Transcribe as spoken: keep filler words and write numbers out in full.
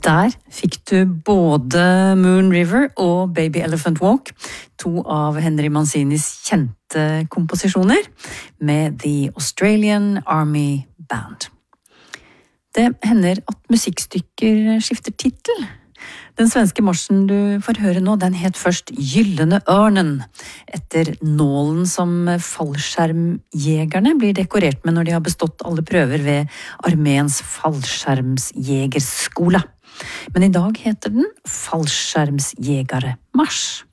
Der fikk du både Moon River og Baby Elephant Walk, to av Henry Mancinis kjente komposisjoner, med The Australian Army Band. Det hender at musikkstykker skifter titel. Den svenske marsjen du får høre nå, den het først Gyllene Ørnen, etter nålen som fallskjermjegerne blir dekorert med når de har bestått alle prøver ved armeens fallskjermsjegerskola. Men i dag heter den Fallskjermsjegere Mars.